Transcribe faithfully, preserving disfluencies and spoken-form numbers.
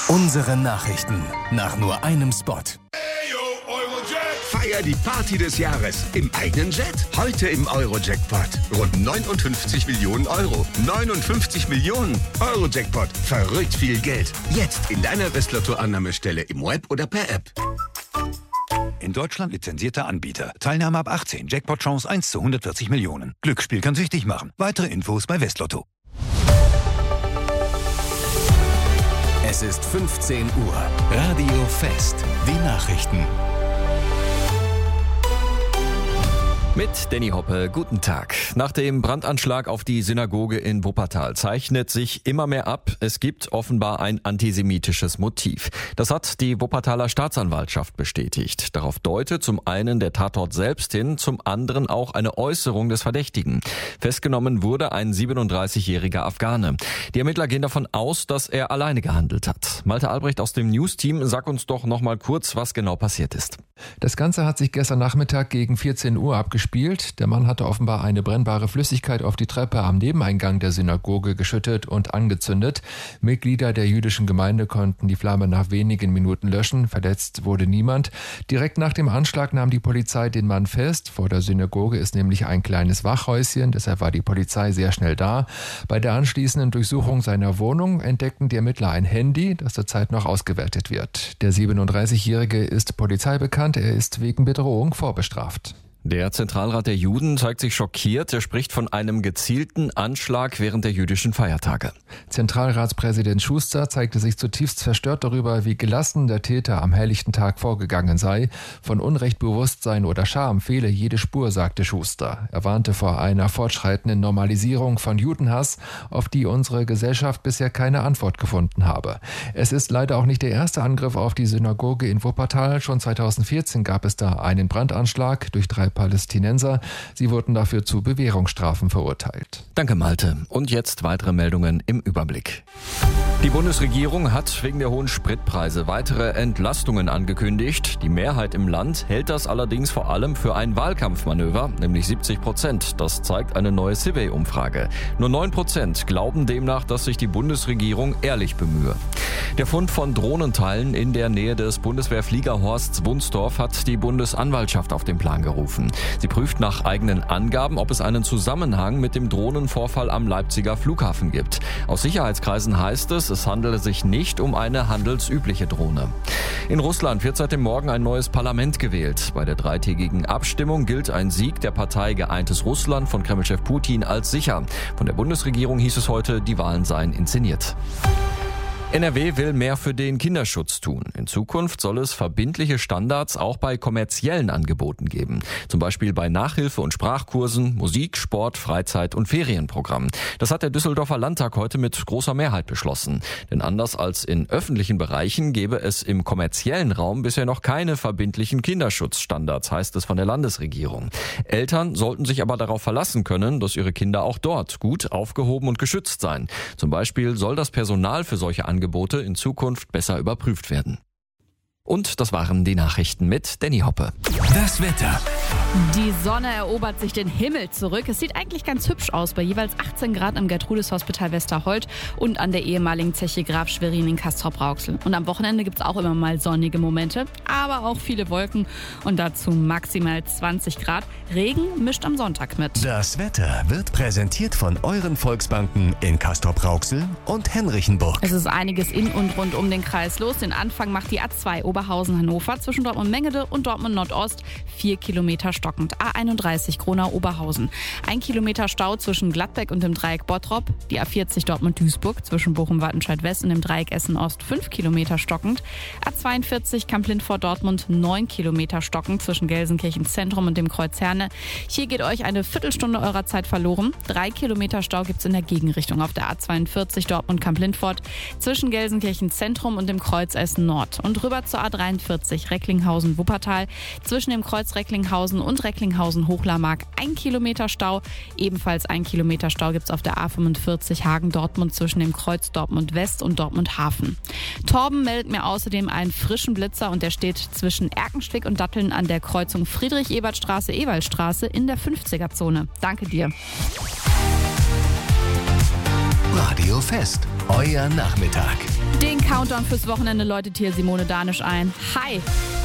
Unsere Nachrichten nach nur einem Spot. Feier die Party des Jahres im eigenen Jet. Heute im Euro-Jackpot. Rund neunundfünfzig Millionen Euro. neunundfünfzig Millionen Euro-Jackpot. Verrückt viel Geld. Jetzt in deiner Westlotto-Annahmestelle im Web oder per App. In Deutschland lizenzierter Anbieter. Teilnahme ab achtzehn. Jackpot-Chance eins zu hundertvierzig Millionen. Glücksspiel kann süchtig machen. Weitere Infos bei Westlotto. Es ist fünfzehn Uhr. Radio Fest. Die Nachrichten. Mit Danny Hoppe, guten Tag. Nach dem Brandanschlag auf die Synagoge in Wuppertal zeichnet sich immer mehr ab, es gibt offenbar ein antisemitisches Motiv. Das hat die Wuppertaler Staatsanwaltschaft bestätigt. Darauf deutet zum einen der Tatort selbst hin, zum anderen auch eine Äußerung des Verdächtigen. Festgenommen wurde ein siebenunddreißigjähriger Afghane. Die Ermittler gehen davon aus, dass er alleine gehandelt hat. Malte Albrecht aus dem News-Team, sag uns doch noch mal kurz, was genau passiert ist. Das Ganze hat sich gestern Nachmittag gegen vierzehn Uhr abgespielt. Der Mann hatte offenbar eine brennbare Flüssigkeit auf die Treppe am Nebeneingang der Synagoge geschüttet und angezündet. Mitglieder der jüdischen Gemeinde konnten die Flamme nach wenigen Minuten löschen. Verletzt wurde niemand. Direkt nach dem Anschlag nahm die Polizei den Mann fest. Vor der Synagoge ist nämlich ein kleines Wachhäuschen. Deshalb war die Polizei sehr schnell da. Bei der anschließenden Durchsuchung seiner Wohnung entdeckten die Ermittler ein Handy, das zurzeit noch ausgewertet wird. Der siebenunddreißigjährige ist Polizei bekannt. Er ist wegen Bedrohung vorbestraft. Der Zentralrat der Juden zeigt sich schockiert. Er spricht von einem gezielten Anschlag während der jüdischen Feiertage. Zentralratspräsident Schuster zeigte sich zutiefst verstört darüber, wie gelassen der Täter am helllichten Tag vorgegangen sei. Von Unrechtbewusstsein oder Scham fehle jede Spur, sagte Schuster. Er warnte vor einer fortschreitenden Normalisierung von Judenhass, auf die unsere Gesellschaft bisher keine Antwort gefunden habe. Es ist leider auch nicht der erste Angriff auf die Synagoge in Wuppertal. Schon zweitausendvierzehn gab es da einen Brandanschlag durch drei Palästinenser. Sie wurden dafür zu Bewährungsstrafen verurteilt. Danke, Malte. Und jetzt weitere Meldungen im Überblick. Die Bundesregierung hat wegen der hohen Spritpreise weitere Entlastungen angekündigt. Die Mehrheit im Land hält das allerdings vor allem für ein Wahlkampfmanöver, nämlich siebzig Prozent. Das zeigt eine neue Civey-Umfrage. Nur neun Prozent glauben demnach, dass sich die Bundesregierung ehrlich bemühe. Der Fund von Drohnenteilen in der Nähe des Bundeswehrfliegerhorsts Wunsdorf hat die Bundesanwaltschaft auf den Plan gerufen. Sie prüft nach eigenen Angaben, ob es einen Zusammenhang mit dem Drohnenvorfall am Leipziger Flughafen gibt. Aus Sicherheitskreisen heißt es, es handele sich nicht um eine handelsübliche Drohne. In Russland wird seit dem Morgen ein neues Parlament gewählt. Bei der dreitägigen Abstimmung gilt ein Sieg der Partei Geeintes Russland von Kremlchef Putin als sicher. Von der Bundesregierung hieß es heute, die Wahlen seien inszeniert. N R W will mehr für den Kinderschutz tun. In Zukunft soll es verbindliche Standards auch bei kommerziellen Angeboten geben. Zum Beispiel bei Nachhilfe- und Sprachkursen, Musik, Sport, Freizeit- und Ferienprogrammen. Das hat der Düsseldorfer Landtag heute mit großer Mehrheit beschlossen. Denn anders als in öffentlichen Bereichen gäbe es im kommerziellen Raum bisher noch keine verbindlichen Kinderschutzstandards, heißt es von der Landesregierung. Eltern sollten sich aber darauf verlassen können, dass ihre Kinder auch dort gut aufgehoben und geschützt seien. Zum Beispiel soll das Personal für solche Angebote in Zukunft besser überprüft werden. Und das waren die Nachrichten mit Danny Hoppe. Das Wetter. Die Sonne erobert sich den Himmel zurück. Es sieht eigentlich ganz hübsch aus bei jeweils achtzehn Grad am Gertrudis-Hospital Westerhold und an der ehemaligen Zeche Graf Schwerin in Castrop-Rauxel. Und am Wochenende gibt es auch immer mal sonnige Momente, aber auch viele Wolken und dazu maximal zwanzig Grad. Regen mischt am Sonntag mit. Das Wetter wird präsentiert von euren Volksbanken in Castrop-Rauxel und Henrichenburg. Es ist einiges in und rund um den Kreis los. Den Anfang macht die A zwei Oberhausen-Hannover zwischen Dortmund-Mengede und Dortmund-Nordost. Vier Kilometer stockend. A einunddreißig Gronau-Oberhausen. Ein Kilometer Stau zwischen Gladbeck und dem Dreieck Bottrop. Die A vierzig Dortmund-Duisburg zwischen Bochum-Wattenscheid-West und dem Dreieck Essen-Ost. Fünf Kilometer stockend. A zweiundvierzig Kamp-Lindfort-Dortmund. Neun Kilometer stockend zwischen Gelsenkirchen-Zentrum und dem Kreuz Herne. Hier geht euch eine Viertelstunde eurer Zeit verloren. Drei Kilometer Stau gibt es in der Gegenrichtung auf der A zweiundvierzig Dortmund-Kamp-Lindfort zwischen Gelsenkirchen-Zentrum und dem Kreuz Essen-Nord. Und rüber zur A dreiundvierzig Recklinghausen-Wuppertal zwischen dem Kreuz Recklinghausen und Recklinghausen-Hochlarmark ein Kilometer Stau. Ebenfalls ein Kilometer Stau gibt es auf der A fünfundvierzig Hagen-Dortmund zwischen dem Kreuz Dortmund-West und Dortmund-Hafen. Torben meldet mir außerdem einen frischen Blitzer und der steht zwischen Erkenschwick und Datteln an der Kreuzung Friedrich-Ebert-Straße-Ewaldstraße in der fünfziger-Zone. Danke dir. Radio Fest, euer Nachmittag. Den Countdown fürs Wochenende läutet hier Simone Danisch ein. Hi!